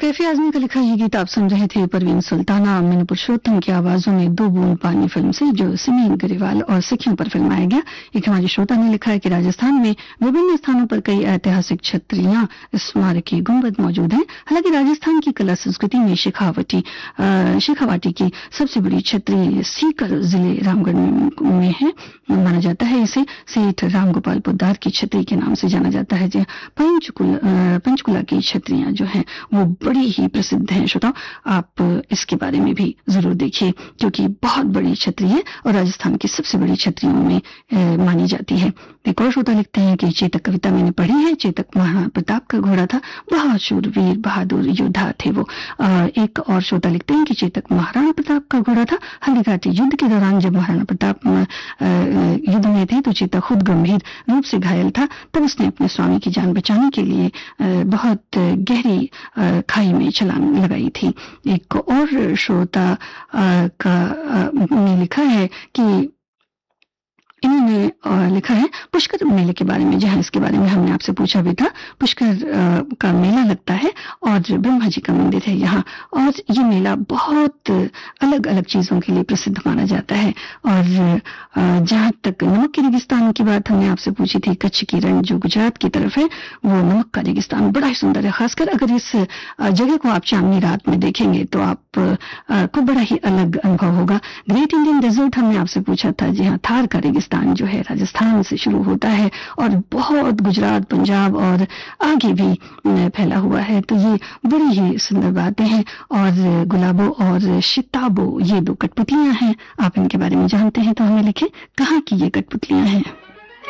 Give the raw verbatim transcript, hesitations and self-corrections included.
कैफी आजमी का लिखा ये गीत आप सुन रहे थे। परवीन सुल्ताना, मीनू पुरुषोत्तम की आवाजों में दो बूंद पानी फिल्म से, जो सिमी गरेवाल और सिखियों पर फिल्माया गया। एक हमारे श्रोता ने लिखा है कि राजस्थान में विभिन्न स्थानों पर कई ऐतिहासिक छतरियां, स्मारकीय गुंबद मौजूद हैं। हालांकि राजस्थान की कला संस्कृति में शेखावटी शेखावाटी की सबसे बड़ी छतरी सीकर जिले रामगढ़ में है। माना जाता है इसे सेठ रामगोपाल पोद्दार की छतरी के नाम से जाना जाता है। पंचकुला पंचकुला की छतरियां जो है वो बड़ी ही प्रसिद्ध है। श्रोताओ, आप इसके बारे में भी जरूर देखिए, क्योंकि बहुत बड़ी छतरी है और राजस्थान की सबसे बड़ी छतरियों में ए, मानी जाती है। एक और श्रोता लिखते हैं कि चेतक कविता मैंने पढ़ी है। चेतक महाराणा प्रताप का घोड़ा था, बहुत शूरवीर बहादुर योद्धा थे वो। आ, एक और श्रोता लिखते हैं कि चेतक महाराणा प्रताप का घोड़ा था। हल्दीघाटी युद्ध के दौरान जब महाराणा प्रताप युद्ध में थे तो चेतक खुद गंभीर रूप से घायल था। तब उसने अपने स्वामी की जान बचाने के लिए बहुत गहरी खाई में छलांग लगाई थी। एक और श्रोता का ने लिखा है कि इन्होंने लिखा है पुष्कर मेले के बारे में, जहां इसके बारे में हमने आपसे पूछा भी था। पुष्कर का मेला लगता है और ब्रह्मा जी का मंदिर है यहाँ, और ये मेला बहुत अलग अलग चीजों के लिए प्रसिद्ध माना जाता है। और जहां तक नमक के रेगिस्तान की बात हमने आपसे पूछी थी, कच्छ की रण जो गुजरात की तरफ है, वो नमक का रेगिस्तान बड़ा ही सुंदर है। खासकर अगर इस जगह को आप चांदनी रात में देखेंगे तो आप को बड़ा ही अलग अनुभव होगा। ग्रेट इंडियन डेजर्ट हमने आपसे पूछा था, जी हाँ, थार का रेगिस्तान जो है राजस्थान से शुरू होता है और बहुत गुजरात, पंजाब और आगे भी फैला हुआ है। तो ये बड़ी ही सुंदर बातें हैं। और गुलाबो और शिताबो ये दो कठपुतलियां हैं। आप इनके बारे में जानते हैं तो हमें लिखें, कहाँ की ये कठपुतलियां हैं।